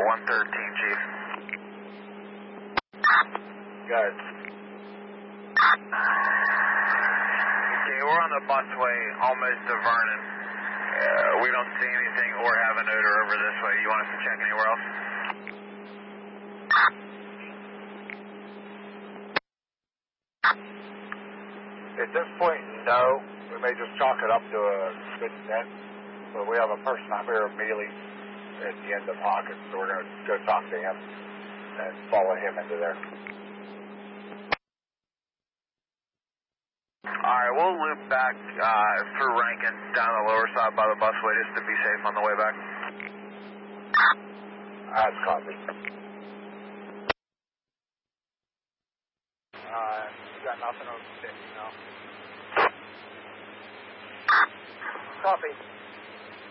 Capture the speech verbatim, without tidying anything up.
one thirteen, Chief. Good. Okay, we're on the busway almost to Vernon. Uh, we don't see anything or have an odor over this way. You want us to check anywhere else? At this point, no. We may just chalk it up to a good net. But we have a person up here immediately at the end of the pocket, so we're going to go talk to him and follow him into there. Alright, we'll loop back uh, through Rankin down the lower side by the busway just to be safe on the way back. That's copy. Uh, you got nothing on the stick, no? Copy.